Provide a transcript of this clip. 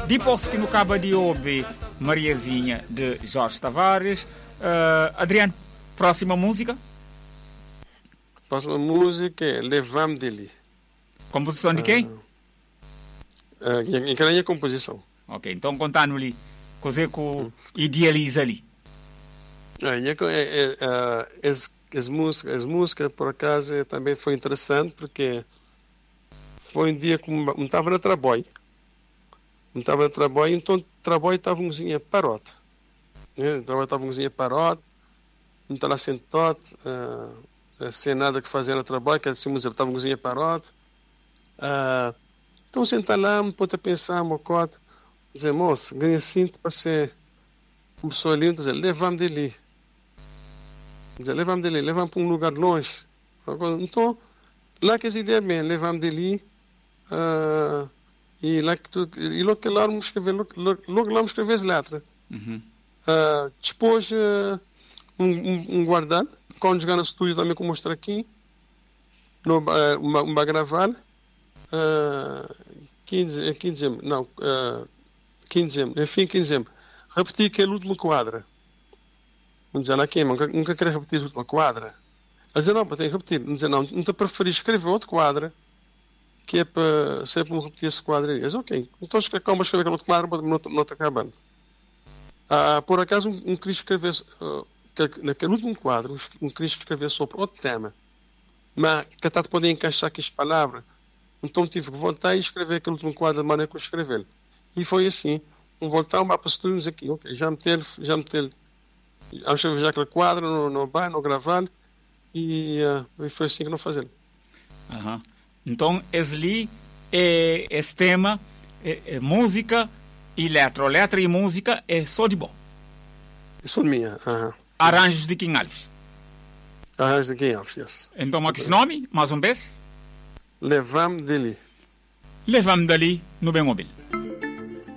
Depois que no acaba de ouvir Mariazinha de Jorge Tavares, Adriano, próxima música? Próxima música é Levam dele. Composição de quem? Em que composição? Ok, então contando-lhe coisa que idealiza ali. As músicas, por acaso, também foi interessante, porque foi um dia que não estava na trabalho. Então o trabalho estava um cozinha parote. O trabalho estava um cozinha parote, não estava sentado, sem nada que fazer no trabalho, que assim, estava um cozinha parote. Então sentar lá, me pôr a pensar um bocado, dizer, moço, ganha cinto para ser uma pessoa ali, dizer, leva-me dali. Leva-me para um lugar longe. Então, lá que as ideias bem, leva-me dali, e logo que lá me escrever, logo lá me escrever as letras. Uhum. Depois, um guardar, quando chegar no estúdio também que eu mostro aqui, uma gravar, 15 dezembro, repetir aquele último quadro. Vamos dizer, aqui, nunca queria repetir a última quadra. A dizer, não, tem que repetir. Vamos dizer, não te preferi escrever outro quadro, que é para sempre repetir esse quadro. E diz, ok, então como escrever aquele outro quadro, não está acabando. Por acaso, queria escrever, naquele último quadro, queria escrever sobre outro tema. Mas, que até poder encaixar aqui as palavras. Então tive que voltar e escrever aquele último quadro da maneira que eu escrevi. E foi assim. Voltar para os estúdios aqui, ok, já meter vamos escrever já aquele quadro no gravar e foi assim que nós fazemos. Uhum. Então, esse tema é música e letra. Letra e música é só de bom. É só minha. Arranjos de Kim Alves. Arranjos de Kim Alves, yes. Então, mas que esse nome, mais um vez? Levam dali. Levam dali no bem móvel.